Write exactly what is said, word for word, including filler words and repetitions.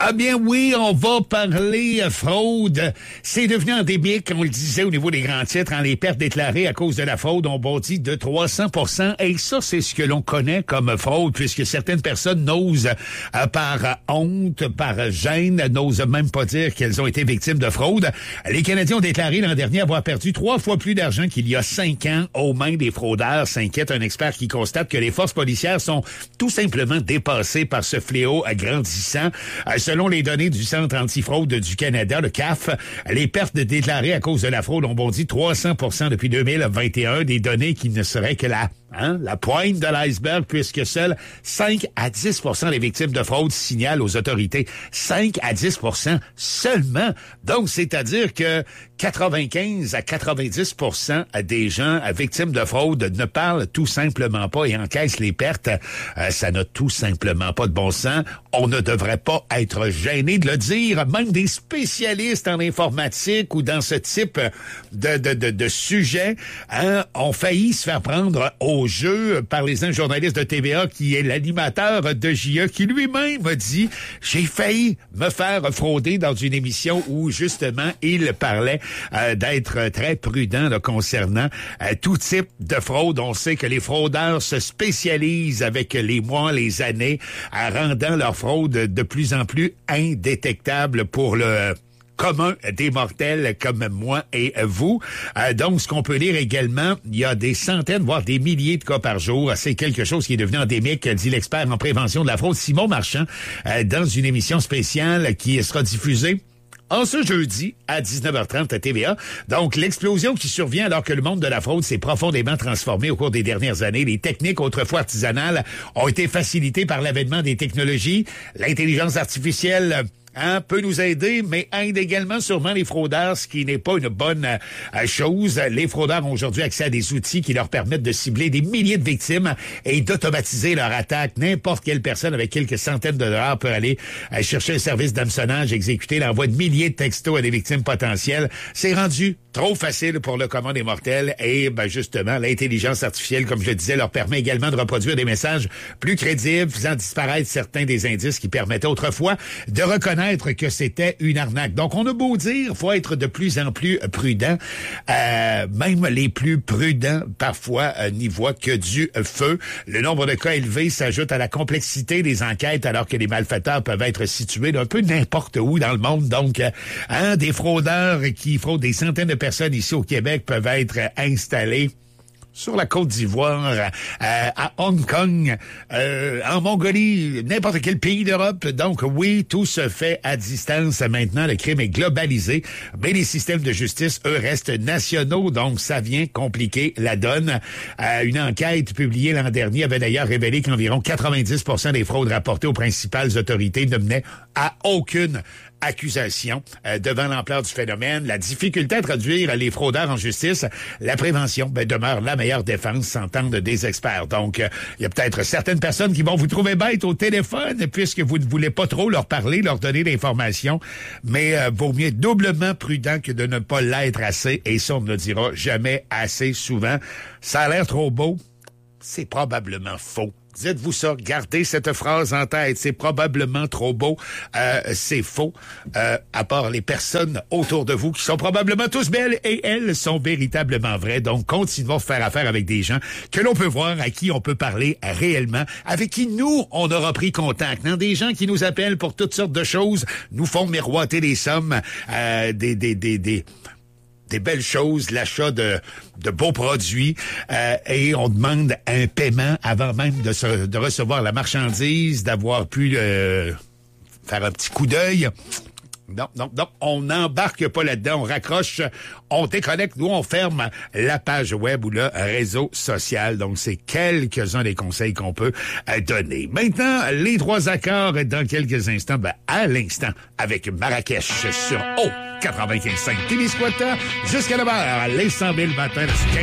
Ah bien oui, on va parler euh, fraude. C'est devenu endémique, on le disait, au niveau des grands titres. Hein, les pertes déclarées à cause de la fraude ont bondi de trois cents pour cent. Et ça, c'est ce que l'on connaît comme fraude, puisque certaines personnes n'osent, euh, par honte, par gêne, n'osent même pas dire qu'elles ont été victimes de fraude. Les Canadiens ont déclaré l'an dernier avoir perdu trois fois plus d'argent qu'il y a cinq ans aux mains des fraudeurs, s'inquiète un expert qui constate que les forces policières sont tout simplement dépassées par ce fléau grandissant. Euh, Selon les données du Centre antifraude du Canada, le C A F, les pertes déclarées à cause de la fraude ont bondi trois cents pour cent depuis deux mille vingt et un, des données qui ne seraient que la Hein, la pointe de l'iceberg, puisque seuls cinq à dix pour cent des victimes de fraude signalent aux autorités. cinq à dix pour cent seulement. Donc, c'est-à-dire que quatre-vingt-quinze à quatre-vingt-dix pour cent des gens victimes de fraude ne parlent tout simplement pas et encaissent les pertes. Euh, ça n'a tout simplement pas de bon sens. On ne devrait pas être gêné de le dire. Même des spécialistes en informatique ou dans ce type de, de, de, de sujet hein, ont failli se faire prendre au jeu par les un journaliste de T V A qui est l'animateur de J E qui lui-même a dit « J'ai failli me faire frauder dans une émission où justement il parlait euh, d'être très prudent là, concernant euh, tout type de fraude. On sait que les fraudeurs se spécialisent avec les mois, les années, en rendant leur fraude de plus en plus indétectable pour le commun des mortels comme moi et vous. Euh, donc, ce qu'on peut lire également, il y a des centaines, voire des milliers de cas par jour. C'est quelque chose qui est devenu endémique, dit l'expert en prévention de la fraude Simon Marchand, euh, dans une émission spéciale qui sera diffusée en ce jeudi à dix-neuf heures trente à T V A. Donc, l'explosion qui survient alors que le monde de la fraude s'est profondément transformé au cours des dernières années. Les techniques autrefois artisanales ont été facilitées par l'avènement des technologies. L'intelligence artificielle Hein, peut nous aider, mais aide également sûrement les fraudeurs, ce qui n'est pas une bonne euh, chose. Les fraudeurs ont aujourd'hui accès à des outils qui leur permettent de cibler des milliers de victimes et d'automatiser leur attaque. N'importe quelle personne avec quelques centaines de dollars peut aller euh, chercher un service d'hameçonnage, exécuter l'envoi de milliers de textos à des victimes potentielles. C'est rendu trop facile pour le commun des mortels et ben justement, l'intelligence artificielle, comme je le disais, leur permet également de reproduire des messages plus crédibles, faisant disparaître certains des indices qui permettaient autrefois de reconnaître que c'était une arnaque. Donc, on a beau dire, faut être de plus en plus prudent. Euh, même les plus prudents, parfois, euh, n'y voient que du feu. Le nombre de cas élevés s'ajoute à la complexité des enquêtes, alors que les malfaiteurs peuvent être situés d'un peu n'importe où dans le monde. Donc, euh, hein, des fraudeurs qui fraudent des centaines de personnes ici au Québec peuvent être installés sur la Côte d'Ivoire, euh, à Hong Kong, euh, en Mongolie, n'importe quel pays d'Europe. Donc oui, tout se fait à distance maintenant. Le crime est globalisé, mais les systèmes de justice, eux, restent nationaux. Donc ça vient compliquer la donne. Euh, une enquête publiée l'an dernier avait d'ailleurs révélé qu'environ quatre-vingt-dix pour cent des fraudes rapportées aux principales autorités ne menaient à aucune accusation euh, devant l'ampleur du phénomène. La difficulté à traduire les fraudeurs en justice, la prévention ben, demeure la meilleure défense, s'entendent des experts. Donc, il euh, y a peut-être certaines personnes qui vont vous trouver bête au téléphone puisque vous ne voulez pas trop leur parler, leur donner d'informations, mais euh, vaut mieux être doublement prudent que de ne pas l'être assez, et ça, on ne le dira jamais assez souvent. Ça a l'air trop beau, c'est probablement faux. Dites-vous ça, gardez cette phrase en tête. C'est probablement trop beau. Euh, c'est faux. Euh, à part les personnes autour de vous qui sont probablement tous belles et elles sont véritablement vraies. Donc, continuons de faire affaire avec des gens que l'on peut voir, à qui on peut parler réellement, avec qui nous, on aura pris contact. Non? Des gens qui nous appellent pour toutes sortes de choses, nous font miroiter des sommes, euh, des, des, des, des, des belles choses, l'achat de, de beaux produits, euh, et on demande un paiement avant même de, se, de recevoir la marchandise, d'avoir pu euh, faire un petit coup d'œil. Non, non, non, on n'embarque pas là-dedans, on raccroche, on déconnecte, nous on ferme la page web ou le réseau social. Donc, c'est quelques-uns des conseils qu'on peut euh, donner. Maintenant, les trois accords dans quelques instants, ben, à l'instant, avec Marrakech sur O quatre-vingt-quinze virgule cinq Témiscouata, jusqu'à neuf heures, les cent mille matin,